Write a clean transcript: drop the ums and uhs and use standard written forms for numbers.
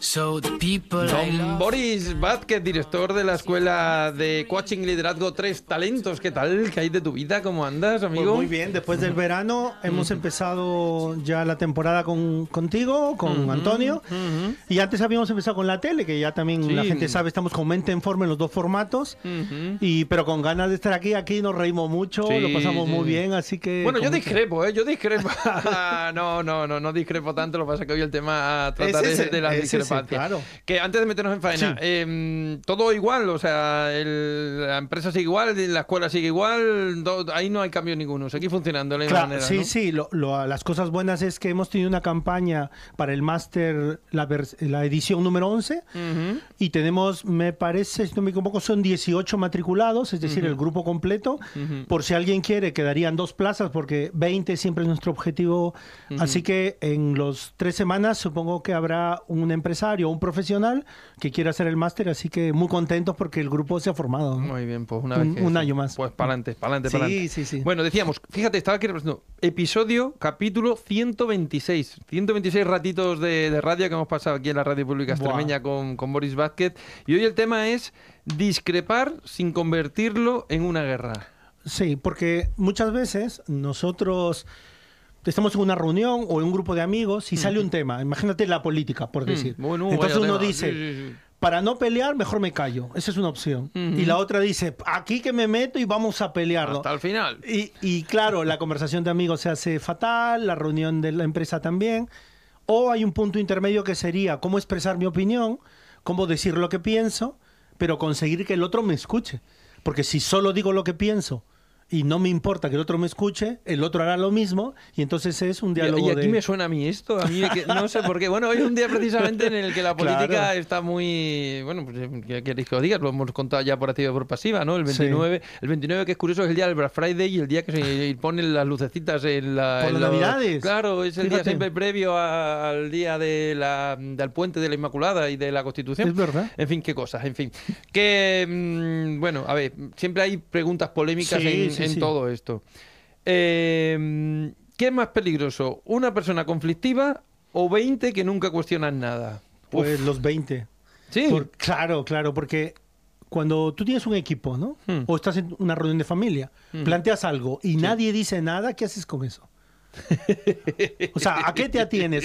Don Boris Vázquez, director de la Escuela de Coaching y Liderazgo Tres Talentos. ¿Qué tal? ¿Qué hay de tu vida? ¿Cómo andas, amigo? Pues muy bien, después del verano hemos empezado ya la temporada contigo, con Antonio. Y antes habíamos empezado con la tele, que ya también la gente sabe, estamos con Mente en Forma en los dos formatos. Pero con ganas de estar aquí nos reímos mucho, lo pasamos muy bien, así que... Bueno, yo discrepo. No discrepo tanto, lo que pasa es que hoy el tema trata de la discrepancia. Claro. Que antes de meternos en faena, todo igual, o sea, la empresa sigue igual, la escuela sigue igual, ahí no hay cambio ninguno, sigue funcionando de la misma manera, ¿no? Sí, las cosas buenas es que hemos tenido una campaña para el máster, la edición número 11, y tenemos, me parece, si no me equivoco, son 18 matriculados, es decir, el grupo completo. Por si alguien quiere, quedarían 2 plazas, porque 20 siempre es nuestro objetivo. Así que en los 3 semanas supongo que habrá un empresario, un profesional que quiera hacer el máster, así que muy contentos porque el grupo se ha formado, ¿no? Muy bien, pues un año más. Pues para adelante. Sí. Bueno, decíamos, fíjate, estaba aquí repasando, capítulo 126. 126 ratitos de radio que hemos pasado aquí en la radio pública extremeña con Boris Vázquez. Y hoy el tema es discrepar sin convertirlo en una guerra. Sí, porque muchas veces nosotros... estamos en una reunión o en un grupo de amigos y sale un tema. Imagínate la política, por decir. Entonces uno dice, para no pelear, mejor me callo. Esa es una opción. Y la otra dice, aquí que me meto y vamos a pelearlo. Hasta el final. Y claro, la conversación de amigos se hace fatal, la reunión de la empresa también. O hay un punto intermedio que sería cómo expresar mi opinión, cómo decir lo que pienso, pero conseguir que el otro me escuche. Porque si solo digo lo que pienso y no me importa que el otro me escuche, el otro hará lo mismo, y entonces es un diálogo. Y aquí me suena a mí esto, no sé por qué. Bueno, hoy es un día precisamente en el que la política está muy... Bueno, pues ¿qué queréis que os diga? Lo hemos contado ya por activa y por pasiva, ¿no? El 29, el 29, que es curioso, es el día del Black Friday y el día que se ponen las lucecitas en la... Por las Navidades. Claro, es el día siempre previo al día del puente de la Inmaculada y de la Constitución. Es verdad. En fin, qué cosas, en fin. Que, bueno, a ver, siempre hay preguntas polémicas en todo esto. ¿Qué es más peligroso? ¿Una persona conflictiva o 20 que nunca cuestionan nada? Pues los 20. Sí. Claro, porque cuando tú tienes un equipo, ¿no? O estás en una reunión de familia, planteas algo y nadie dice nada, ¿qué haces con eso? O sea, ¿a qué te atienes?